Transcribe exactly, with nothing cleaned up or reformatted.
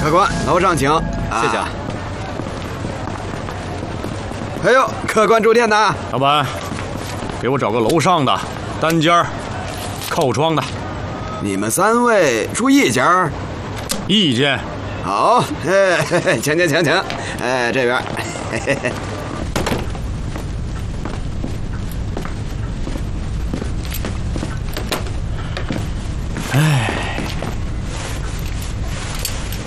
客官，楼上请。 谢谢。啊、 哎呦，客官住店的。 老板，给我找个楼上的单间靠窗的。 你们三位住一间？ 一间。 好，哎，请请请请，哎，这边。嘿嘿嘿